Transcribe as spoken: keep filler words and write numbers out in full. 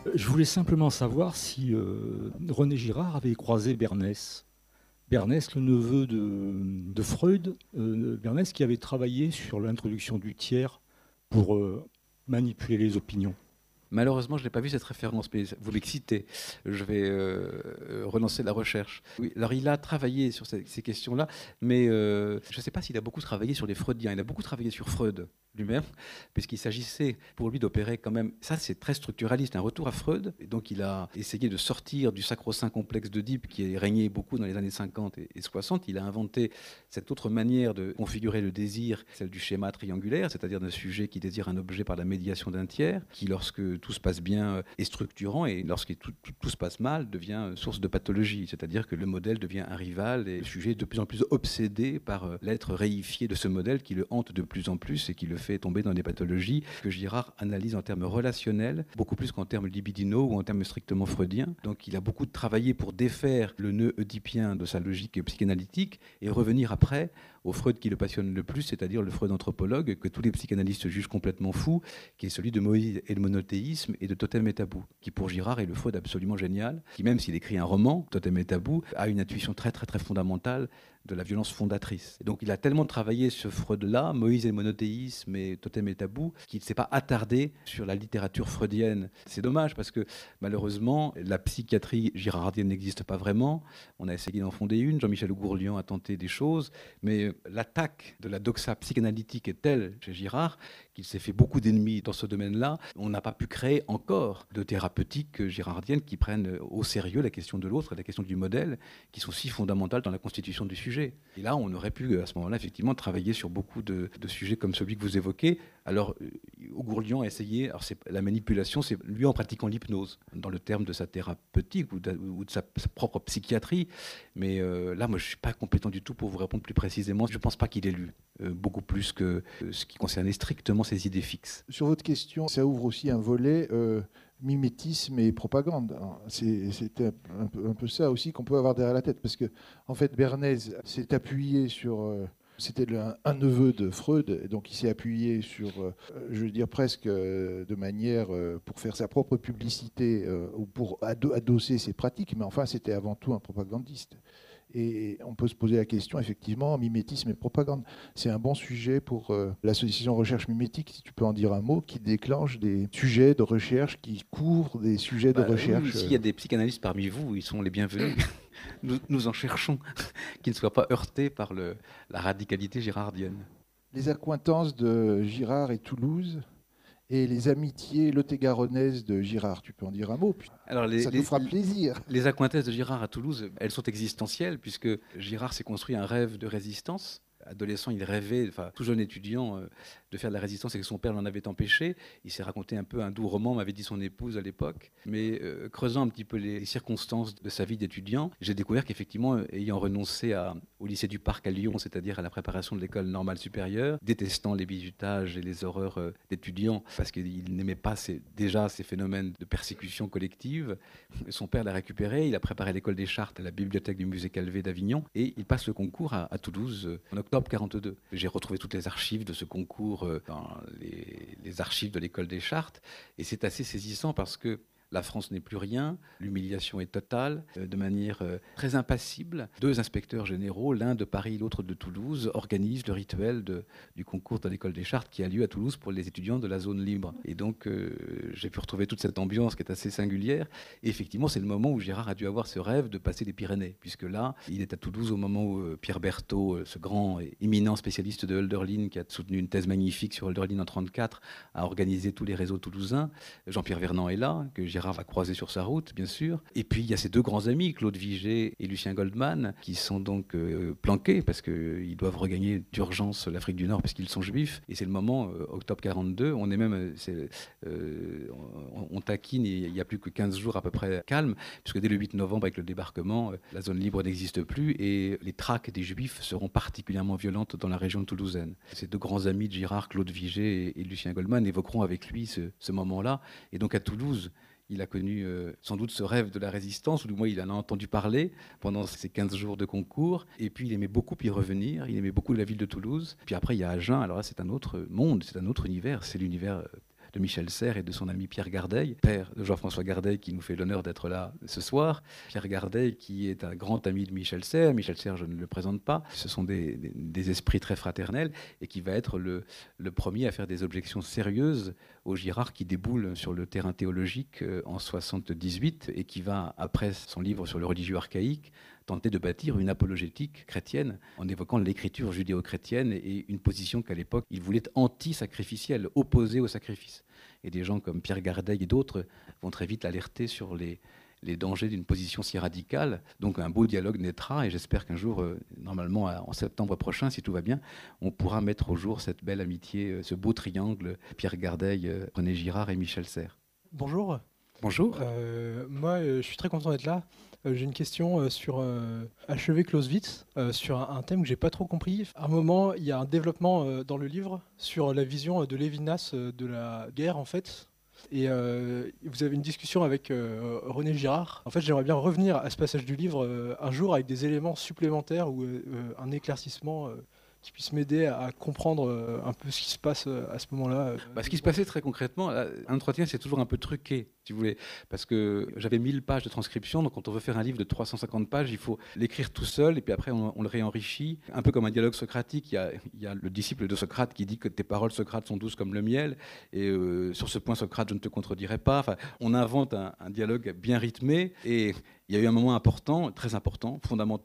Je voulais simplement savoir si euh, René Girard avait croisé Bernès. Bernès, le neveu de, de Freud, euh, Bernès qui avait travaillé sur l'introduction du tiers pour euh, manipuler les opinions. Malheureusement, je n'ai pas vu cette référence, mais vous m'excitez. Je vais euh, relancer la recherche. Oui, alors il a travaillé sur ces, ces questions-là, mais euh, je ne sais pas s'il a beaucoup travaillé sur les Freudiens. Il a beaucoup travaillé sur Freud lui-même, puisqu'il s'agissait pour lui d'opérer quand même. Ça, c'est très structuraliste, un retour à Freud. Et donc, il a essayé de sortir du sacro-saint complexe d'Oedipe qui régnait beaucoup dans les années cinquante et, et soixante. Il a inventé cette autre manière de configurer le désir, celle du schéma triangulaire, c'est-à-dire d'un sujet qui désire un objet par la médiation d'un tiers, qui, lorsque tout se passe bien, est structurant, et lorsque tout, tout, tout se passe mal, devient source de pathologie. C'est-à-dire que le modèle devient un rival et le sujet est de plus en plus obsédé par l'être réifié de ce modèle qui le hante de plus en plus et qui le fait tomber dans des pathologies que Girard analyse en termes relationnels, beaucoup plus qu'en termes libidinaux ou en termes strictement freudiens. Donc il a beaucoup travaillé pour défaire le nœud oedipien de sa logique psychanalytique et revenir après au Freud qui le passionne le plus, c'est-à-dire le Freud anthropologue que tous les psychanalystes jugent complètement fou, qui est celui de Moïse et le monothéisme et de Totem et Tabou, qui pour Girard est le Freud absolument génial, qui même s'il écrit un roman, Totem et Tabou, a une intuition très très très fondamentale de la violence fondatrice. Et donc il a tellement travaillé ce Freud-là, Moïse et le monothéisme et Totem et Tabou, qu'il ne s'est pas attardé sur la littérature freudienne. C'est dommage parce que malheureusement, la psychiatrie girardienne n'existe pas vraiment. On a essayé d'en fonder une, Jean-Michel Gourlian a tenté des choses, mais l'attaque de la doxa psychanalytique est telle chez Girard qu'il s'est fait beaucoup d'ennemis dans ce domaine-là. On n'a pas pu créer encore de thérapeutiques girardiennes qui prennent au sérieux la question de l'autre et la question du modèle, qui sont si fondamentales dans la constitution du sujet. Et là, on aurait pu, à ce moment-là, effectivement, travailler sur beaucoup de, de sujets comme celui que vous évoquez. Alors, Gourlian a essayé, alors c'est, la manipulation, c'est lui en pratiquant l'hypnose, dans le terme de sa thérapeutique ou de, ou de sa, sa propre psychiatrie. Mais euh, là, moi, je ne suis pas compétent du tout pour vous répondre plus précisément. Je ne pense pas qu'il ait lu euh, beaucoup plus que euh, ce qui concernait strictement ses idées fixes. Sur votre question, ça ouvre aussi un volet euh, mimétisme et propagande. C'est, c'était un peu, un peu ça aussi qu'on peut avoir derrière la tête, parce que en fait, Bernays s'est appuyé sur... Euh, C'était un, un neveu de Freud, et donc il s'est appuyé sur, euh, je veux dire presque euh, de manière euh, pour faire sa propre publicité euh, ou pour ado- adosser ses pratiques, mais enfin c'était avant tout un propagandiste. Et on peut se poser la question, effectivement, mimétisme et propagande. C'est un bon sujet pour euh, l'association Recherche Mimétique, si tu peux en dire un mot, qui déclenche des sujets de recherche, qui couvrent des sujets bah, de recherche. Oui, s'il y a des psychanalystes parmi vous, ils sont les bienvenus. Nous, nous en cherchons, qu'ils ne soient pas heurtés par le, la radicalité girardienne. Les accointances de Girard et Toulouse et les amitiés lot-et-garonnaises de Girard, tu peux en dire un mot? Alors les, ça nous fera plaisir. Les accointances de Girard à Toulouse, elles sont existentielles, puisque Girard s'est construit un rêve de résistance. Adolescent, il rêvait, enfin tout jeune étudiant, euh, de faire de la résistance et que son père l'en avait empêché. Il s'est raconté un peu un doux roman, m'avait dit son épouse à l'époque. Mais euh, creusant un petit peu les circonstances de sa vie d'étudiant, j'ai découvert qu'effectivement, ayant renoncé à, au lycée du Parc à Lyon, c'est-à-dire à la préparation de l'école normale supérieure, détestant les bizutages et les horreurs euh, d'étudiants, parce qu'il n'aimait pas ces, déjà ces phénomènes de persécution collective, son père l'a récupéré, il a préparé l'école des Chartes à la bibliothèque du musée Calvé d'Avignon, et il passe le concours à, à Toulouse euh, en octobre quarante-deux. J'ai retrouvé toutes les archives de ce concours dans les, les archives de l'école des Chartes, et c'est assez saisissant parce que la France n'est plus rien, l'humiliation est totale, euh, de manière euh, très impassible. Deux inspecteurs généraux, l'un de Paris, l'autre de Toulouse, organisent le rituel de, du concours de l'école des Chartes qui a lieu à Toulouse pour les étudiants de la zone libre. Et donc, euh, j'ai pu retrouver toute cette ambiance qui est assez singulière. Et effectivement, c'est le moment où Girard a dû avoir ce rêve de passer les Pyrénées, puisque là, il est à Toulouse au moment où euh, Pierre Berthaud, ce grand et éminent spécialiste de Hölderlin, qui a soutenu une thèse magnifique sur Hölderlin en trente-quatre, a organisé tous les réseaux toulousains. Jean-Pierre Vernant est là, que Girard va croiser sur sa route, bien sûr. Et puis, il y a ces deux grands amis, Claude Vigée et Lucien Goldman, qui sont donc euh, planqués parce qu'ils doivent regagner d'urgence l'Afrique du Nord parce qu'ils sont juifs. Et c'est le moment, euh, octobre quarante-deux, on est même, c'est, euh, on, on taquine, il n'y a plus que quinze jours à peu près calme, puisque dès le huit novembre, avec le débarquement, euh, la zone libre n'existe plus et les traques des juifs seront particulièrement violentes dans la région toulousaine. Ces deux grands amis de Girard, Claude Vigée et, et Lucien Goldman, évoqueront avec lui ce, ce moment-là. Et donc à Toulouse, il a connu euh, sans doute ce rêve de la résistance, ou du moins il en a entendu parler pendant ces quinze jours de concours. Et puis il aimait beaucoup y revenir, il aimait beaucoup la ville de Toulouse. Puis après il y a Agen, alors là c'est un autre monde, c'est un autre univers, c'est l'univers de Michel Serres et de son ami Pierre Gardeil, père de Jean-François Gardeil qui nous fait l'honneur d'être là ce soir. Pierre Gardeil qui est un grand ami de Michel Serres. Michel Serres, je ne le présente pas. Ce sont des, des, des esprits très fraternels et qui va être le, le premier à faire des objections sérieuses au Girard qui déboule sur le terrain théologique en soixante-dix-huit et qui va, après son livre sur le religieux archaïque, tenter de bâtir une apologétique chrétienne en évoquant l'écriture judéo-chrétienne et une position qu'à l'époque, il voulait anti-sacrificielle, opposée au sacrifice. Et des gens comme Pierre Gardeil et d'autres vont très vite alerter sur les, les dangers d'une position si radicale. Donc un beau dialogue naîtra et j'espère qu'un jour, euh, normalement en septembre prochain, si tout va bien, on pourra mettre au jour cette belle amitié, ce beau triangle Pierre Gardeil, René Girard et Michel Serres. Bonjour. Bonjour. Euh, moi, euh, je suis très content d'être là. Euh, j'ai une question euh, sur euh, Achever Clausewitz, euh, sur un, un thème que j'ai pas trop compris. À un moment, il y a un développement euh, dans le livre sur la vision de Lévinas euh, de la guerre, en fait. Et euh, vous avez une discussion avec euh, René Girard. En fait, j'aimerais bien revenir à ce passage du livre euh, un jour avec des éléments supplémentaires ou euh, un éclaircissement euh, qui puisse m'aider à comprendre euh, un peu ce qui se passe euh, à ce moment-là. Bah, ce qui se passait très concrètement, un entretien, c'est toujours un peu truqué, si vous voulez, parce que j'avais mille pages de transcription, donc quand on veut faire un livre de trois cent cinquante pages, il faut l'écrire tout seul, et puis après on, on le réenrichit, un peu comme un dialogue socratique. Il y a, il y a le disciple de Socrate qui dit que tes paroles, Socrate, sont douces comme le miel, et euh, sur ce point, Socrate, je ne te contredirai pas. Enfin, on invente un, un dialogue bien rythmé, et il y a eu un moment important, très important, fondamental